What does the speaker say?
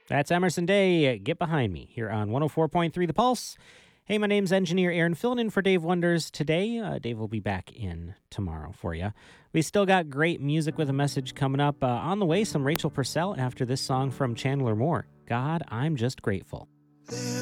That's Emerson Day. Get Behind Me here on 104.3 The Pulse. Hey, my name's Engineer Aaron, filling in for Dave Wonders today. Dave will be back in tomorrow for you. We still got great music with a message coming up. On the way, some Rachel Purcell after this song from Chandler Moore. God, I'm Just Grateful.